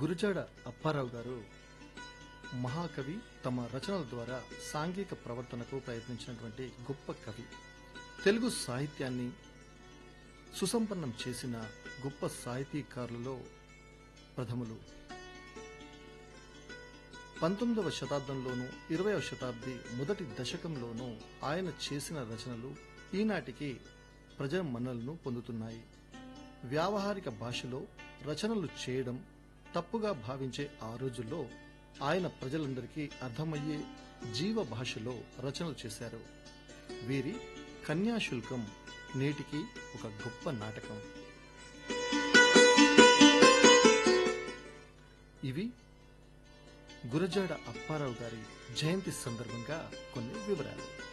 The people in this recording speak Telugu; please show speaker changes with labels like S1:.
S1: గురజాడ అప్పారావు గారు మహాకవి. తమ రచనల ద్వారా సాంఘిక ప్రవర్తనకు ప్రయత్నించినటువంటి గొప్ప కవి. తెలుగు సాహిత్యాన్ని సుసంపన్నం చేసిన గొప్ప సాహితీకారులలో ప్రథములు. 19వ శతాబ్దంలోనూ 20వ శతాబ్ది మొదటి దశకంలోనూ ఆయన చేసిన రచనలు ఈనాటికి ప్రజా మన్ననలను పొందుతున్నాయి. వ్యావహారిక భాషలో రచనలు చేయడం తప్పుగా భావించే ఆ రోజుల్లో ఆయన ప్రజలందరికీ అర్థమయ్యే జీవ భాషలో రచనలు చేశారు. వీరి కన్యాశుల్కం నేటికి ఒక గొప్ప నాటకం. ఇవి గురజాడ అప్పారావు గారి జయంతి సందర్భంగా కొన్ని వివరాలు.